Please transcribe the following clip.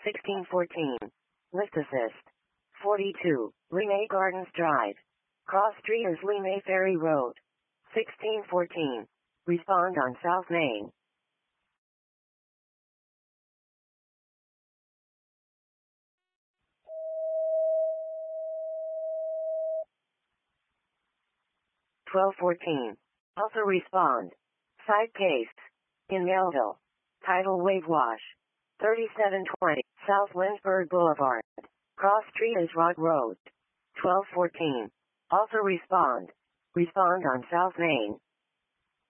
1614. Lift assist. 42. Limay Gardens Drive. Cross Street is Limay Ferry Road. 1614. Respond on South Main. 1214. Also respond. Side case. In Melville. Tidal wave wash. 3720. South Lynchburg Boulevard. Cross Street is Rock Road. 1214. Also respond. Respond on South Main.